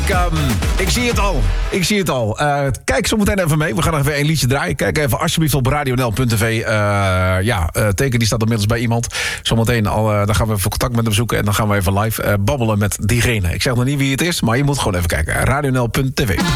Ik zie het al. Kijk zo meteen even mee. We gaan nog even een liedje draaien. Kijk even alsjeblieft op radionl.tv. Teken die staat inmiddels bij iemand. Zometeen dan gaan we even contact met hem zoeken. En dan gaan we even live babbelen met diegene. Ik zeg nog niet wie het is, maar je moet gewoon even kijken. radionl.tv.